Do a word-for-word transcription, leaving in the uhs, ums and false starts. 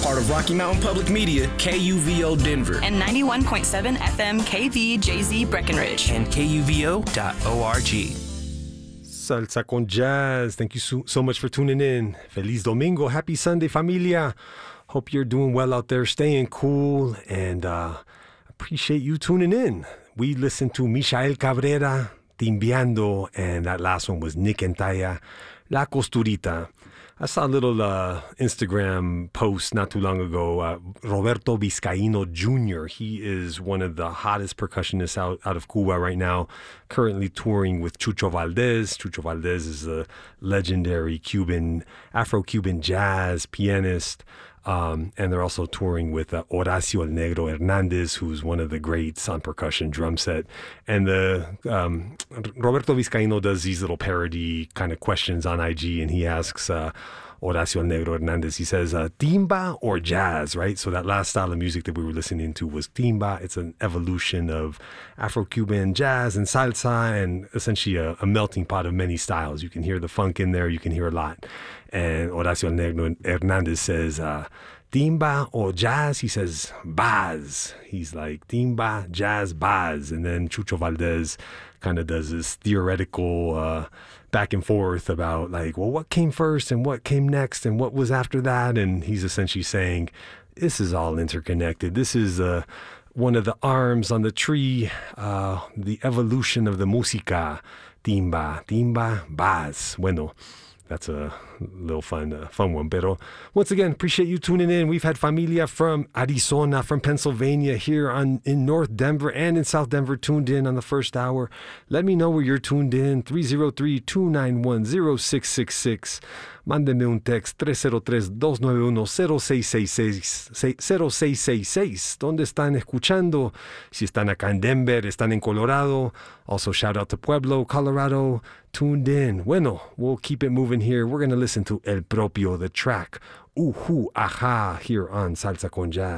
part of Rocky Mountain Public Media, K U V O Denver. And ninety-one point seven F M K V J Z Breckenridge. And K U V O dot org. Salsa con Jazz. Thank you so, so much for tuning in. Feliz Domingo. Happy Sunday, familia. Hope you're doing well out there, staying cool, and uh, appreciate you tuning in. We listened to Michael Cabrera, Timbiando, and that last one was Nick Entaya, La Costurita. I saw a little uh, Instagram post not too long ago. Uh, Roberto Vizcaíno Junior He is one of the hottest percussionists out, out of Cuba right now, currently touring with Chucho Valdez. Chucho Valdez is a legendary Cuban, Afro-Cuban jazz pianist. Um, and they're also touring with uh, Horacio El Negro Hernandez, who's one of the greats on percussion drum set. And the um, Roberto Vizcaíno does these little parody kind of questions on I G, and he asks uh, Horacio El Negro Hernandez, he says, uh, timba or jazz, right? So that last style of music that we were listening to was timba. It's an evolution of Afro-Cuban jazz and salsa, and essentially a, a melting pot of many styles. You can hear the funk in there. You can hear a lot. And Horacio El Negro Hernandez says, uh, timba or jazz? He says, baz. He's like, timba, jazz, baz. And then Chucho Valdez kind of does this theoretical uh, back and forth about like, well, what came first and what came next and what was after that? And he's essentially saying, this is all interconnected. This is uh, one of the arms on the tree, uh, the evolution of the música. Timba, timba, baz. Bueno. That's a little fun uh, fun one. Pero once again, appreciate you tuning in. We've had familia from Arizona, from Pennsylvania, here on in North Denver and in South Denver tuned in on the first hour. Let me know where you're tuned in. three oh three, two nine one, oh six six six. Mándeme un text three oh three, two nine one, oh six six six, oh six six six. ¿Dónde están escuchando? Si están acá en Denver, están en Colorado. Also shout out to Pueblo, Colorado. Tuned in. Bueno, we'll keep it moving here. We're going to listen to El Propio, the track Uhu Aha, here on Salsa con Jazz.